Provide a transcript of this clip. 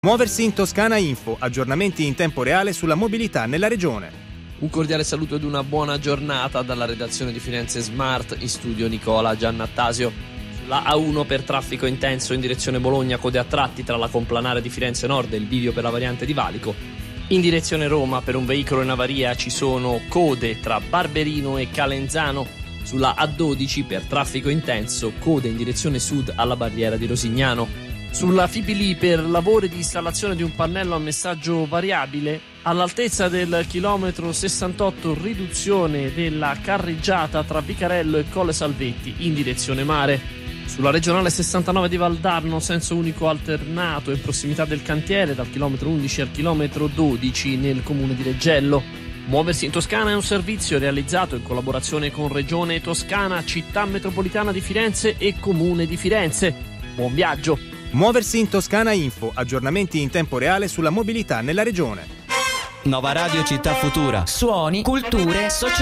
Muoversi in Toscana Info, aggiornamenti in tempo reale sulla mobilità nella regione. Un cordiale saluto ed una buona giornata dalla redazione di Firenze Smart, in studio Nicola Giannattasio. Sulla A1 per traffico intenso in direzione Bologna, code a tratti tra la complanare di Firenze Nord e il bivio per la variante di Valico. In direzione Roma per un veicolo in avaria ci sono code tra Barberino e Calenzano. Sulla A12 per traffico intenso, code in direzione sud alla barriera di Rosignano. Sulla Fipili per lavori di installazione di un pannello a messaggio variabile, all'altezza del chilometro 68 riduzione della carreggiata tra Vicarello e Colle Salvetti in direzione mare. Sulla regionale 69 di Valdarno, senso unico alternato in prossimità del cantiere dal chilometro 11 al chilometro 12 nel comune di Reggello. Muoversi in Toscana è un servizio realizzato in collaborazione con Regione Toscana, Città Metropolitana di Firenze e Comune di Firenze. Buon viaggio! Muoversi in Toscana Info, aggiornamenti in tempo reale sulla mobilità nella regione. Nova Radio Città Futura. Suoni, culture, società.